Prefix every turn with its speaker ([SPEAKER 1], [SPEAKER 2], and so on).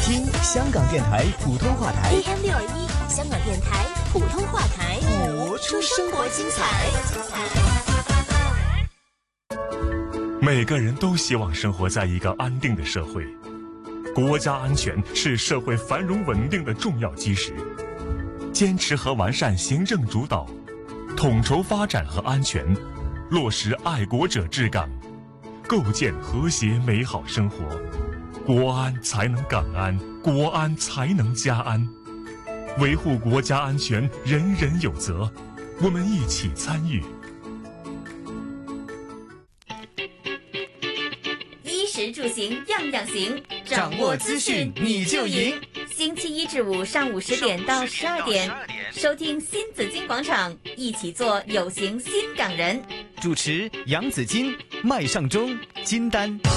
[SPEAKER 1] 听香港电台普通话台
[SPEAKER 2] AM621香港电台普通话台，
[SPEAKER 1] 活出生活精彩。
[SPEAKER 3] 每个人都希望生活在一个安定的社会，国家安全是社会繁荣稳定的重要基石。坚持和完善行政主导，统筹发展和安全，落实爱国者治港，构建和谐美好生活。国安才能港安，国安才能家安。维护国家安全，人人有责，我们一起参与。
[SPEAKER 4] 衣食住行样样行，
[SPEAKER 1] 掌握资讯你就赢。
[SPEAKER 4] 星期一至五上午10点到12点，收听新紫金广场，一起做有型新港人。
[SPEAKER 1] 主持杨紫金、麦尚中、金丹。